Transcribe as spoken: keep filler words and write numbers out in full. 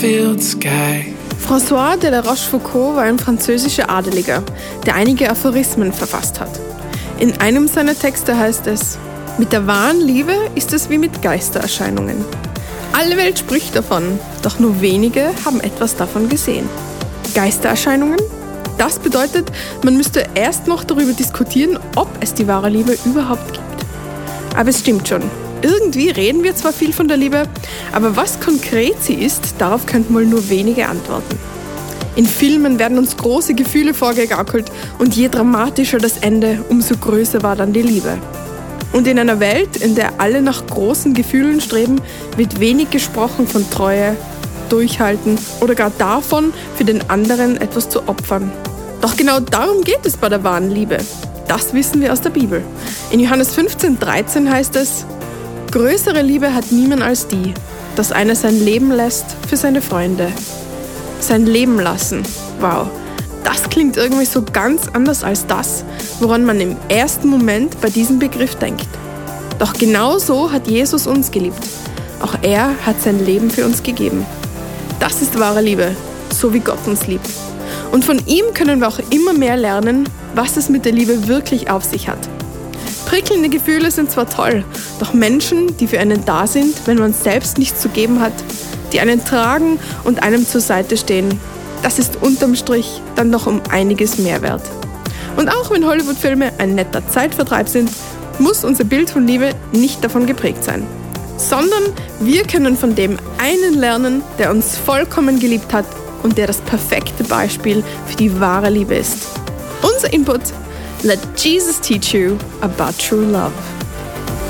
field sky. François de la Rochefoucauld war ein französischer Adeliger, der einige Aphorismen verfasst hat. In einem seiner Texte heißt es: Mit der wahren Liebe ist es wie mit Geistererscheinungen. Alle Welt spricht davon, doch nur wenige haben etwas davon gesehen. Geistererscheinungen? Das bedeutet, man müsste erst noch darüber diskutieren, ob es die wahre Liebe überhaupt gibt. Aber es stimmt schon. Irgendwie reden wir zwar viel von der Liebe, aber was konkret sie ist, darauf könnten wohl nur wenige antworten. In Filmen werden uns große Gefühle vorgegaukelt und je dramatischer das Ende, umso größer war dann die Liebe. Und in einer Welt, in der alle nach großen Gefühlen streben, wird wenig gesprochen von Treue, Durchhalten oder gar davon, für den anderen etwas zu opfern. Doch genau darum geht es bei der wahren Liebe. Das wissen wir aus der Bibel. In Johannes fünfzehn dreizehn heißt es: Größere Liebe hat niemand als die, dass einer sein Leben lässt für seine Freunde. Sein Leben lassen. Wow, das klingt irgendwie so ganz anders als das, woran man im ersten Moment bei diesem Begriff denkt. Doch genau so hat Jesus uns geliebt. Auch er hat sein Leben für uns gegeben. Das ist wahre Liebe, so wie Gott uns liebt. Und von ihm können wir auch immer mehr lernen, was es mit der Liebe wirklich auf sich hat. Prickelnde Gefühle sind zwar toll, doch Menschen, die für einen da sind, wenn man selbst nichts zu geben hat, die einen tragen und einem zur Seite stehen, das ist unterm Strich dann noch um einiges mehr wert. Und auch wenn Hollywood-Filme ein netter Zeitvertreib sind, muss unser Bild von Liebe nicht davon geprägt sein. Sondern wir können von dem einen lernen, der uns vollkommen geliebt hat und der das perfekte Beispiel für die wahre Liebe ist. Unser Input: Let Jesus teach you about true love.